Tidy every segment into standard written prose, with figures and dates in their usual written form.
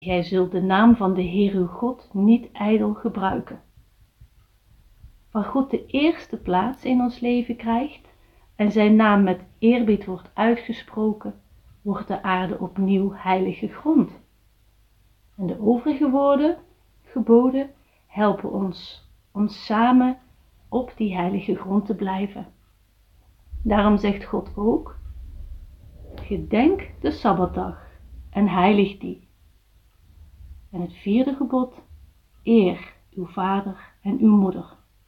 Gij zult de naam van de Heer uw God niet ijdel gebruiken. Waar God de eerste plaats in ons leven krijgt en zijn naam met eerbied wordt uitgesproken, wordt de aarde opnieuw heilige grond. En de overige geboden helpen ons om samen op die heilige grond te blijven. Daarom zegt God ook: gedenk de Sabbatdag en heilig die. En het vierde gebod: eer uw vader en uw moeder.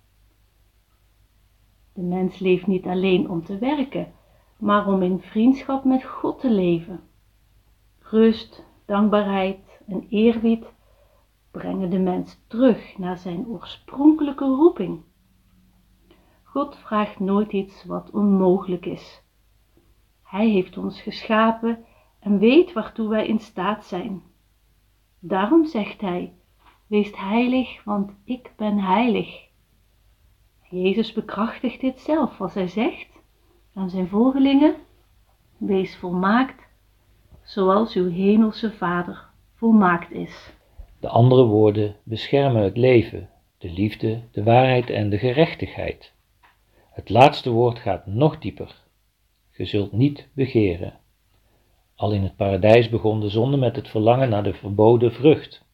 De mens leeft niet alleen om te werken, maar om in vriendschap met God te leven. Rust, dankbaarheid en eerbied brengen de mens terug naar zijn oorspronkelijke roeping. God vraagt nooit iets wat onmogelijk is. Hij heeft ons geschapen en weet waartoe wij in staat zijn. Daarom zegt hij: wees heilig, want ik ben heilig. Jezus bekrachtigt dit zelf als hij zegt aan zijn volgelingen: wees volmaakt, zoals uw hemelse Vader volmaakt is. De andere woorden beschermen het leven, de liefde, de waarheid en de gerechtigheid. Het laatste woord gaat nog dieper. Je zult niet begeren. Al in het paradijs begon de zonde met het verlangen naar de verboden vrucht.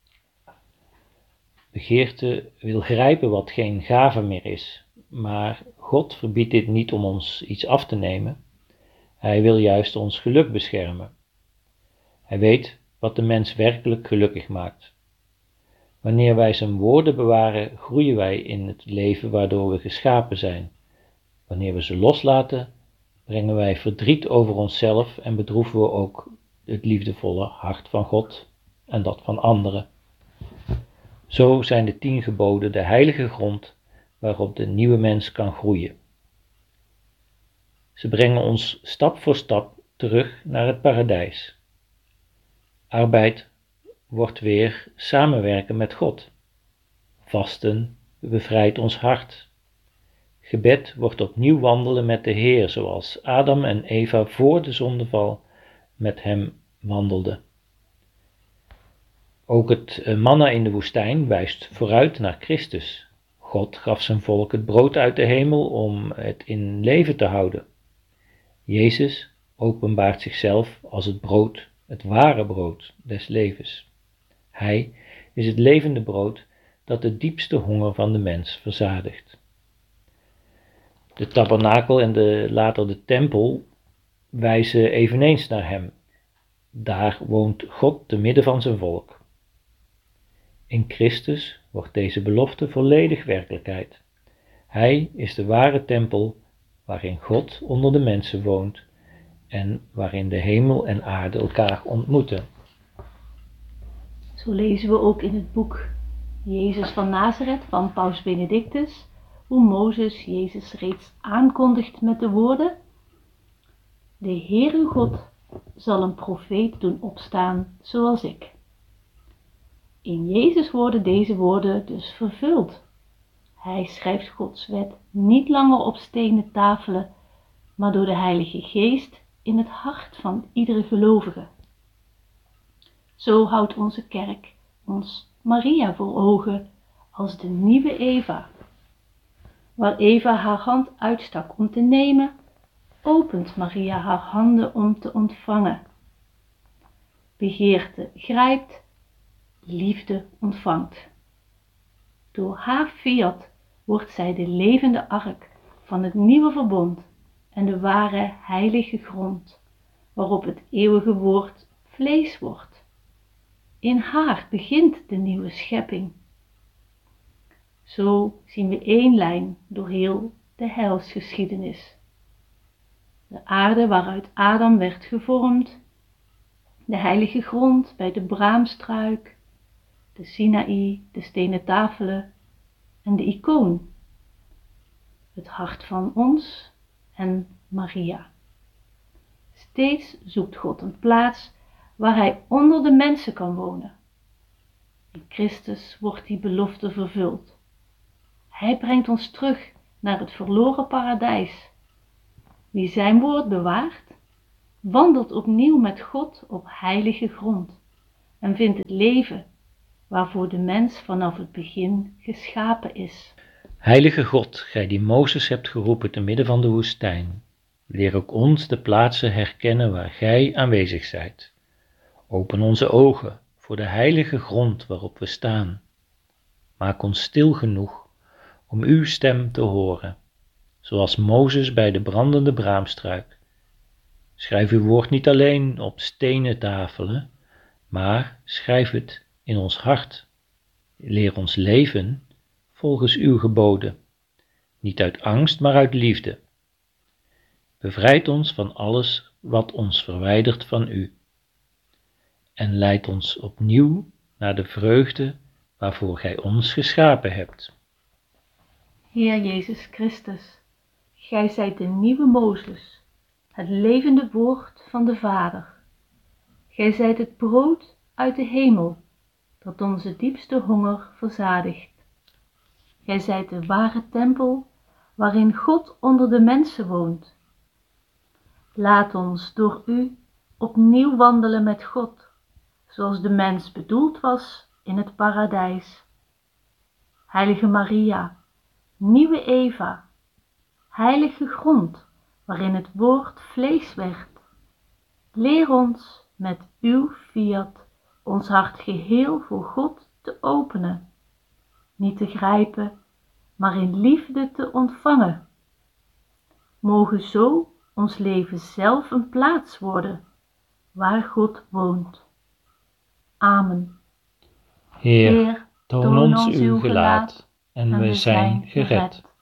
Begeerte wil grijpen wat geen gave meer is, maar God verbiedt dit niet om ons iets af te nemen. Hij wil juist ons geluk beschermen. Hij weet wat de mens werkelijk gelukkig maakt. Wanneer wij zijn woorden bewaren, groeien wij in het leven waardoor we geschapen zijn. Wanneer we ze loslaten, brengen wij verdriet over onszelf en bedroeven we ook het liefdevolle hart van God en dat van anderen. Zo zijn de 10 geboden de heilige grond waarop de nieuwe mens kan groeien. Ze brengen ons stap voor stap terug naar het paradijs. Arbeid wordt weer samenwerken met God. Vasten bevrijdt ons hart. Gebed wordt opnieuw wandelen met de Heer, zoals Adam en Eva voor de zondeval met hem wandelden. Ook het manna in de woestijn wijst vooruit naar Christus. God gaf zijn volk het brood uit de hemel om het in leven te houden. Jezus openbaart zichzelf als het brood, het ware brood des levens. Hij is het levende brood dat de diepste honger van de mens verzadigt. De tabernakel en later de tempel wijzen eveneens naar hem. Daar woont God te midden van zijn volk. In Christus wordt deze belofte volledig werkelijkheid. Hij is de ware tempel waarin God onder de mensen woont en waarin de hemel en aarde elkaar ontmoeten. Zo lezen we ook in het boek Jezus van Nazareth van Paus Benedictus hoe Mozes Jezus reeds aankondigt met de woorden: de Heer uw God zal een profeet doen opstaan zoals ik. In Jezus worden deze woorden dus vervuld. Hij schrijft Gods wet niet langer op stenen tafelen, maar door de Heilige Geest in het hart van iedere gelovige. Zo houdt onze kerk ons Maria voor ogen als de nieuwe Eva. Waar Eva haar hand uitstak om te nemen, opent Maria haar handen om te ontvangen. Begeerte grijpt, liefde ontvangt. Door haar fiat wordt zij de levende ark van het nieuwe verbond en de ware heilige grond, waarop het eeuwige woord vlees wordt. In haar begint de nieuwe schepping. Zo zien we één lijn door heel de heilsgeschiedenis. De aarde waaruit Adam werd gevormd, de heilige grond bij de braamstruik, de Sinaï, de stenen tafelen en de icoon. Het hart van ons en Maria. Steeds zoekt God een plaats waar hij onder de mensen kan wonen. In Christus wordt die belofte vervuld. Hij brengt ons terug naar het verloren paradijs. Wie zijn woord bewaart, wandelt opnieuw met God op heilige grond en vind het leven waarvoor de mens vanaf het begin geschapen is. Heilige God, gij die Mozes hebt geroepen te midden van de woestijn, leer ook ons de plaatsen herkennen waar gij aanwezig zijt. Open onze ogen voor de heilige grond waarop we staan. Maak ons stil genoeg om uw stem te horen, zoals Mozes bij de brandende braamstruik. Schrijf uw woord niet alleen op stenen tafelen, maar schrijf het in ons hart. Leer ons leven volgens uw geboden, niet uit angst, maar uit liefde. Bevrijd ons van alles wat ons verwijdert van u. En leid ons opnieuw naar de vreugde waarvoor gij ons geschapen hebt. Heer Jezus Christus, gij zijt de nieuwe Mozes, het levende woord van de Vader. Gij zijt het brood uit de hemel, dat onze diepste honger verzadigt. Gij zijt de ware tempel, waarin God onder de mensen woont. Laat ons door u opnieuw wandelen met God, zoals de mens bedoeld was in het paradijs. Heilige Maria, nieuwe Eva, heilige grond waarin het woord vlees werd. Leer ons met uw fiat ons hart geheel voor God te openen, niet te grijpen, maar in liefde te ontvangen. Mogen zo ons leven zelf een plaats worden waar God woont. Amen. Heer, toon ons uw gelaat en we zijn gered.